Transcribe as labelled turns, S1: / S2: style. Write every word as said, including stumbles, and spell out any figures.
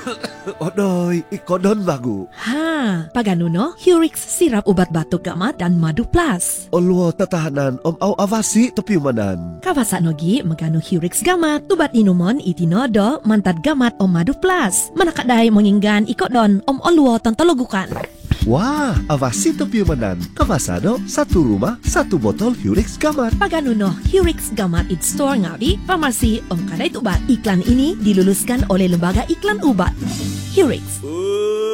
S1: Odoy, ikodon bagu.
S2: Ha, pagano no? Hurix sirap ubat batuk gamat dan madu plus.
S1: Olwo tatahanan om au avasi topiumanan.
S2: Kawasa nogi magano Hurix gamat, tubat inumon itinodo mantad gamat om madu plus. Manakadai menginggan ikodon om olwo tontologukan.
S1: Wah, avasi topiumanan. Kawasano, satu rumah, satu botol Hurix gamat.
S2: Pagano no, Hurix gamat it store ngabi, farmasi om kadai tubat. Iklan ini diluluskan oleh Lembaga Iklan Ubat. Hurix.